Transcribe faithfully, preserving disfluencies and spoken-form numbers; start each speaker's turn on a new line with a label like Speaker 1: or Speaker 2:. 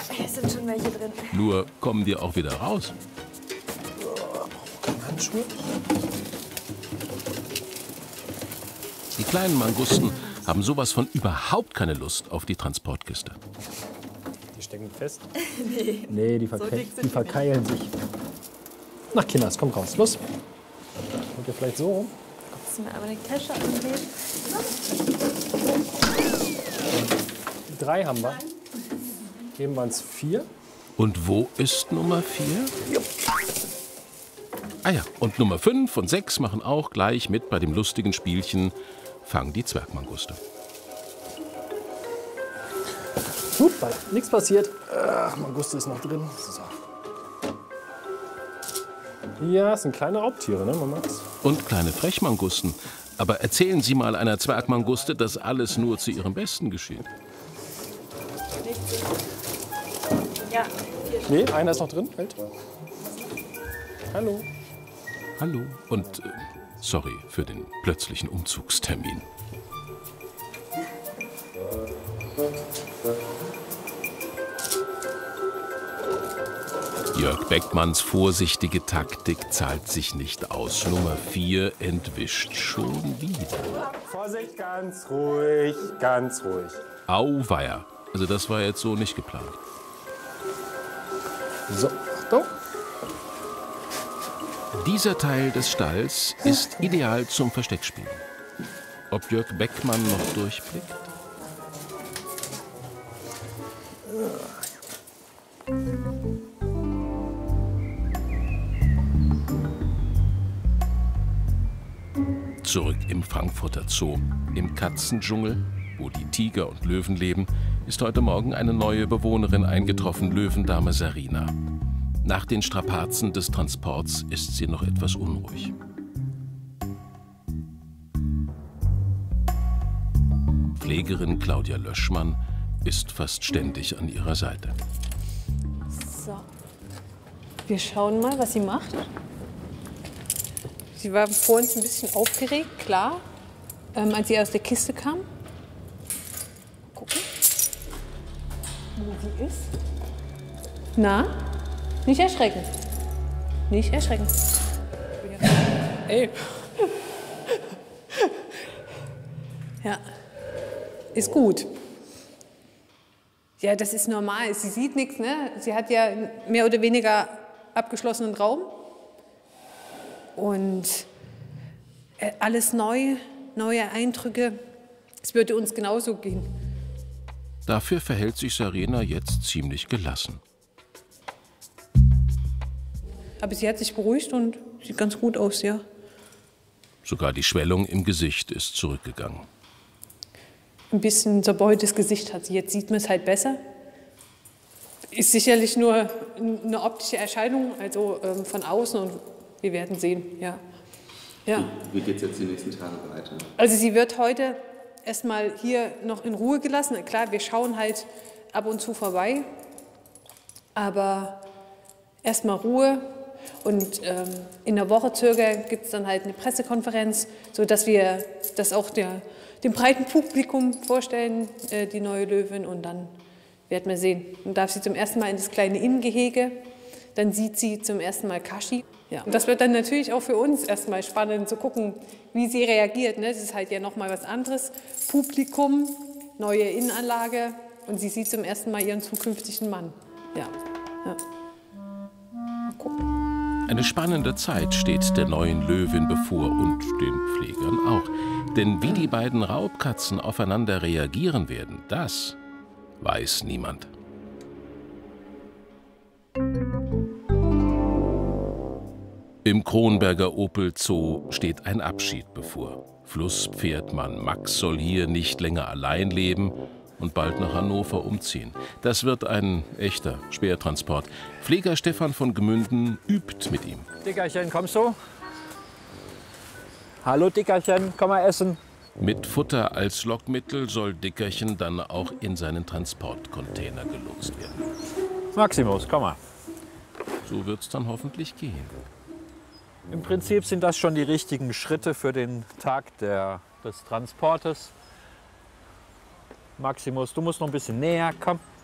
Speaker 1: Es sind schon welche drin.
Speaker 2: Nur kommen wir auch wieder raus.
Speaker 3: Keine Handschuhe.
Speaker 2: Die kleinen Mangusten haben sowas von überhaupt keine Lust auf die Transportkiste.
Speaker 3: Die stecken fest?
Speaker 1: Nee.
Speaker 3: Nee, die, verke
Speaker 1: So dick sind
Speaker 3: die
Speaker 1: die
Speaker 3: verkeilen sich. Na, Kinders, kommt raus. Los. Kommt ihr vielleicht so rum?
Speaker 1: Kannst du mir aber den Kescher annehmen?
Speaker 3: Drei haben wir. Eben waren es vier.
Speaker 2: Und wo ist Nummer vier? Ah ja, und Nummer fünf und sechs machen auch gleich mit bei dem lustigen Spielchen Fang die Zwergmanguste.
Speaker 3: Super, nichts passiert. Ach, Manguste ist noch drin. So. Ja, es sind kleine Raubtiere, ne, Max?
Speaker 2: Und kleine Frechmangusten. Aber erzählen Sie mal einer Zwergmanguste, dass alles nur zu ihrem Besten geschieht.
Speaker 1: Ja.
Speaker 3: Nee, einer ist noch drin. Halt. Hallo.
Speaker 2: Hallo und äh, sorry für den plötzlichen Umzugstermin. Jörg Beckmanns vorsichtige Taktik zahlt sich nicht aus. Nummer vier entwischt schon wieder.
Speaker 3: Vorsicht, ganz ruhig, ganz ruhig.
Speaker 2: Auweia. Also das war jetzt so nicht geplant.
Speaker 3: So, Achtung.
Speaker 2: Dieser Teil des Stalls ist ideal zum Versteckspielen. Ob Jörg Beckmann noch durchblickt? Zurück im Frankfurter Zoo, im Katzendschungel, wo die Tiger und Löwen leben, ist heute Morgen eine neue Bewohnerin eingetroffen, Löwendame Sarina. Nach den Strapazen des Transports ist sie noch etwas unruhig. Pflegerin Claudia Löschmann ist fast ständig an ihrer Seite.
Speaker 4: So. Wir schauen mal, was sie macht. Sie war vor uns ein bisschen aufgeregt, klar, ähm, als sie aus der Kiste kam. Gucken, wo sie ist. Na? Nicht erschrecken. Nicht erschrecken.
Speaker 3: Ey.
Speaker 4: Ja, ist gut. Ja, das ist normal. Sie sieht nichts, ne? Sie hat ja mehr oder weniger abgeschlossenen Raum. Und alles neu, neue Eindrücke. Es würde uns genauso gehen.
Speaker 2: Dafür verhält sich Sarina jetzt ziemlich gelassen.
Speaker 4: Aber sie hat sich beruhigt und sieht ganz gut aus, ja.
Speaker 2: Sogar die Schwellung im Gesicht ist zurückgegangen.
Speaker 4: Ein bisschen zerbeultes Gesicht hat sie. Jetzt sieht man es halt besser. Ist sicherlich nur eine optische Erscheinung, also ähm, von außen. Und wir werden sehen, ja. ja.
Speaker 5: Wie geht es jetzt die nächsten Tage weiter?
Speaker 4: Also sie wird heute erstmal hier noch in Ruhe gelassen. Klar, wir schauen halt ab und zu vorbei. Aber erstmal Ruhe. Und ähm, in der Woche circa gibt es dann halt eine Pressekonferenz, sodass wir das auch der, dem breiten Publikum vorstellen, äh, die neue Löwin. Und dann werden wir sehen. Dann darf sie zum ersten Mal in das kleine Innengehege. Dann sieht sie zum ersten Mal Kashi. Ja. Und das wird dann natürlich auch für uns erstmal spannend zu gucken, wie sie reagiert. Ne? Das ist halt ja nochmal was anderes. Publikum, neue Innenanlage. Und sie sieht zum ersten Mal ihren zukünftigen Mann. Ja. Ja. Mal gucken.
Speaker 2: Eine spannende Zeit steht der neuen Löwin bevor und den Pflegern auch. Denn wie die beiden Raubkatzen aufeinander reagieren werden, das weiß niemand. Im Kronberger Opel Zoo steht ein Abschied bevor. Flusspferdmann Max soll hier nicht länger allein leben und bald nach Hannover umziehen. Das wird ein echter Speertransport. Pfleger Stefan von Gmünden übt mit ihm.
Speaker 6: Dickerchen, kommst du? Hallo Dickerchen, komm mal essen.
Speaker 2: Mit Futter als Lockmittel soll Dickerchen dann auch in seinen Transportcontainer gelotst werden.
Speaker 6: Maximus, komm mal.
Speaker 2: So wird's dann hoffentlich gehen.
Speaker 6: Im Prinzip sind das schon die richtigen Schritte für den Tag der, des Transportes. Maximus, du musst noch ein bisschen näher, komm.